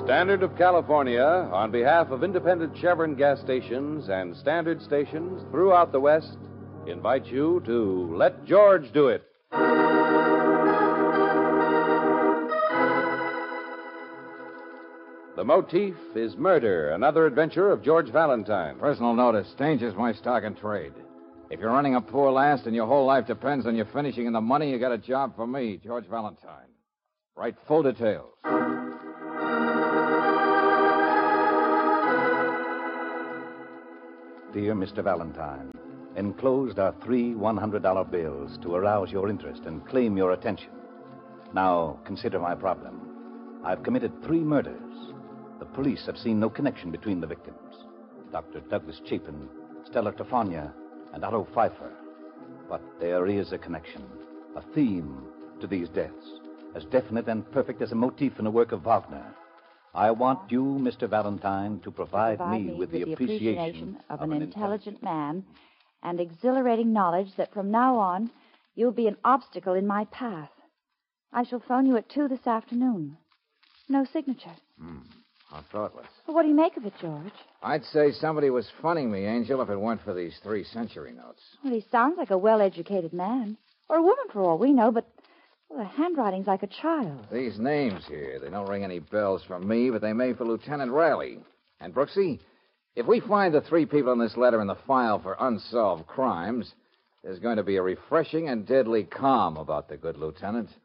Standard of California, on behalf of independent Chevron gas stations and Standard stations throughout the West, invites you to Let George Do It. The motif is murder, another adventure of George Valentine. Personal notice, danger's my stock and trade. If you're running a poor last and your whole life depends on you finishing in the money, you got a job for me, George Valentine. Write full details. Dear Mr. Valentine, enclosed are 3 $100 bills to arouse your interest and claim your attention. Now, consider my problem. I've committed 3 murders. The police have seen no connection between the victims. Dr. Douglas Chapin, Stella Tafania, and Otto Pfeiffer. But there is a connection, a theme to these deaths, as definite and perfect as a motif in a work of Wagner. I want you, Mr. Valentine, to provide me with the appreciation of an intelligent man and exhilarating knowledge that from now on you'll be an obstacle in my path. I shall phone you at 2 this afternoon. No signature. How thoughtless. Well, what do you make of it, George? I'd say somebody was funning me, Angel, if it weren't for these 3 century notes. Well, he sounds like a well-educated man. Or a woman, for all we know, but the handwriting's like a child. These names here, they don't ring any bells for me, but they may for Lieutenant Riley. And, Brooksy, if we find the 3 people in this letter in the file for unsolved crimes, there's going to be a refreshing and deadly calm about the good lieutenant.